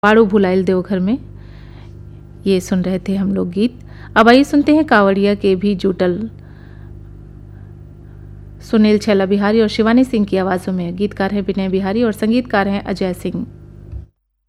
पाड़ू भुलाइल देवघर में, ये सुन रहे थे हम लोग गीत। अब आइए सुनते हैं कांवड़िया के भी जुटल सुनील छैला बिहारी और शिवानी सिंह की आवाज़ों में। गीतकार हैं विनय बिहारी और संगीतकार हैं अजय सिंह।